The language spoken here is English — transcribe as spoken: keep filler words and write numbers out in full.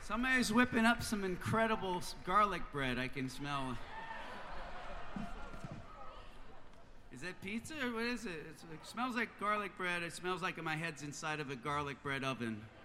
Somebody's whipping up some incredible garlic bread I can smell. Is that pizza or what is it? It's, it smells like garlic bread. It smells like my head's inside of a garlic bread oven.